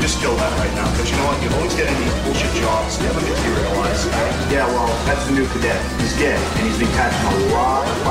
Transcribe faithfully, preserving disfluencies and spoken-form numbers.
just kill that right now, because you know what? You always get in these bullshit jobs, never materialize. Yeah, well, that's the new cadet. He's gay, and he's been catching a lot of